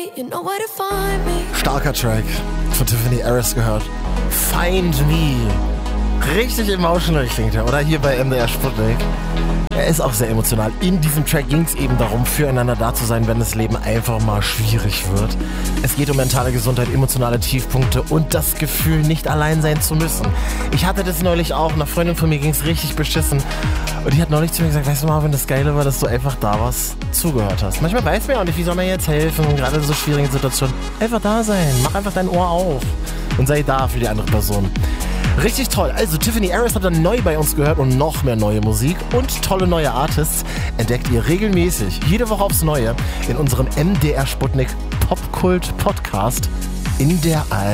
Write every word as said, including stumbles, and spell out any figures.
Starker Track von Tiffany Harris gehört. Find Me. Richtig emotional klingt er, oder? Hier bei M D R Sputnik. Er ist auch sehr emotional. In diesem Track ging es eben darum, füreinander da zu sein, wenn das Leben einfach mal schwierig wird. Es geht um mentale Gesundheit, emotionale Tiefpunkte und das Gefühl, nicht allein sein zu müssen. Ich hatte das neulich auch. Einer Freundin von mir ging es richtig beschissen. Und die hat neulich zu mir gesagt, weißt du Marvin, das Geile war, dass du einfach da warst, zugehört hast. Manchmal weiß man ja auch nicht, wie soll man jetzt helfen, gerade in so schwierigen Situationen. Einfach da sein, mach einfach dein Ohr auf und sei da für die andere Person. Richtig toll. Also Tiffany Harris habt ihr neu bei uns gehört und noch mehr neue Musik und tolle neue Artists entdeckt ihr regelmäßig, jede Woche aufs Neue, in unserem M D R Sputnik Popkult Podcast in der A R D.